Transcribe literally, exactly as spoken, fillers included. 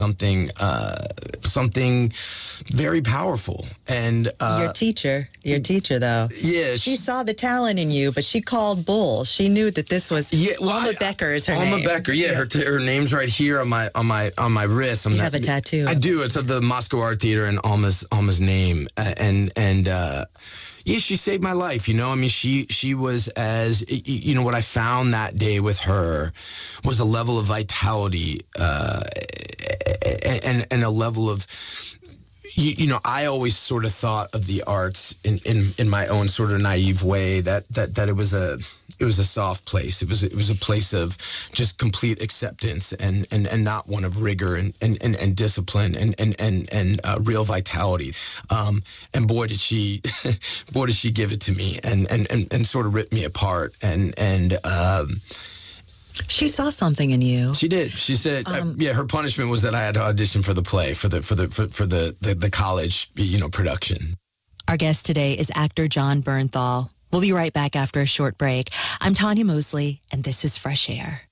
something uh, something very powerful. And uh, your teacher, your teacher though, yeah, she, she saw the talent in you, but she called bull. She knew that this was yeah, well, Alma I, Becker is her Alma name. Becker, yeah, her her name's right here on my on my on my wrist. I'm you not, have a tattoo. I do. It's of the Moscow Art Theater and Alma's Alma's name, uh, and and. Uh, Yeah, she saved my life. You know, I mean, she she was as, you know, what I found that day with her was a level of vitality uh, and and a level of, you, you know, I always sort of thought of the arts in, in, in my own sort of naive way that that that it was a it was a soft place. It was it was a place of just complete acceptance and and, and not one of rigor and and, and, and discipline and and and, and uh, real vitality. Um, and boy did she boy did she give it to me and and, and, and sort of rip me apart and and. Um, She saw something in you. She did. She said, um, uh, yeah, her punishment was that I had to audition for the play, for the for the for, for the, the the college, you know, production. Our guest today is actor Jon Bernthal. We'll be right back after a short break. I'm Tanya Mosley, and this is Fresh Air.